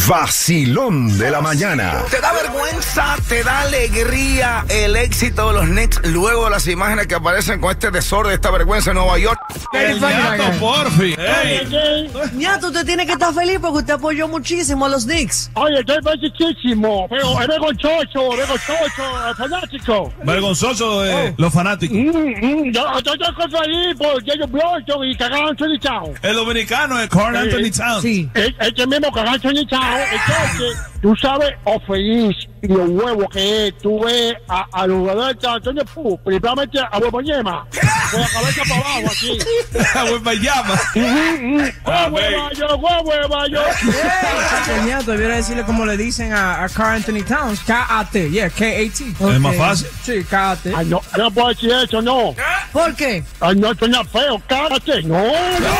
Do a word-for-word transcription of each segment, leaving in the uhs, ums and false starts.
Vacilón de la mañana. ¿Te da vergüenza, te da alegría el éxito de los Knicks luego de las imágenes que aparecen con este desorden, esta vergüenza en Nueva York? El ñato, porfi. Hey. Ñato, usted tiene que estar feliz porque usted apoyó muchísimo a los Knicks. Oye, estoy felicísimo, pero es vergonzoso, vergonzoso, fanático. Vergonzoso de oh. los fanáticos. Mm, mm, yo estoy feliz por Jason Bronson y Carl Anthony Towns. El dominicano es Carl Anthony Towns. Sí. El, el que mismo Carl Anthony Towns. Entonces, tú sabes, o feliz y los huevos que es, tú ves a, a los jugadores de Antonio Pú, principalmente a Huevoñema, con la cabeza para abajo, aquí. A Huevoñema. Huevoñema, Huevoñema. Ñato, debiera decirle como le dicen a, a Carl Anthony Towns, K A T, yeah, K A T. Okay. ¿Es más fácil? Sí, K A T. Ay, no, no puedo decir eso, no. ¿Por qué? Ay, no, suena feo, K A T, no,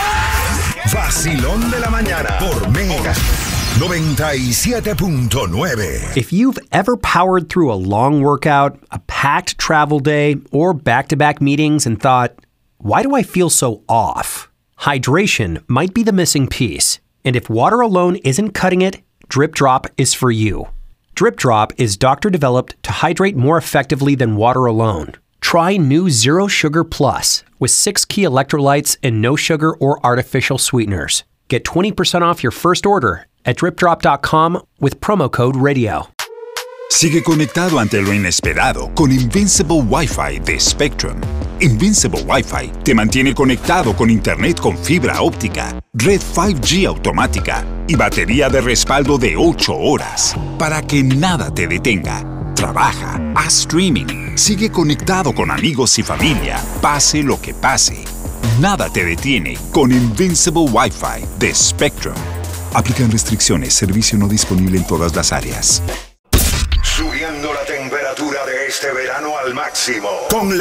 no. Vacilón de la mañana por Mega noventa y siete punto nueve. If you've ever powered through a long workout, a packed travel day, or back-to-back meetings and thought, why do I feel so off? Hydration might be the missing piece. And if water alone isn't cutting it, Drip Drop is for you. Drip Drop is doctor-developed to hydrate more effectively than water alone. Try new Zero Sugar Plus with six key electrolytes and no sugar or artificial sweeteners. Get twenty percent off your first order at drip drop dot com with promo code radio. Sigue conectado ante lo inesperado con Invincible Wi-Fi de Spectrum. Invincible Wi-Fi te mantiene conectado con internet con fibra óptica, red cinco G automática y batería de respaldo de ocho horas para que nada te detenga. Trabaja, haz streaming, sigue conectado con amigos y familia, pase lo que pase. Nada te detiene con Invincible Wi-Fi de Spectrum. Aplican restricciones, servicio no disponible en todas las áreas. Subiendo la temperatura de este verano al máximo con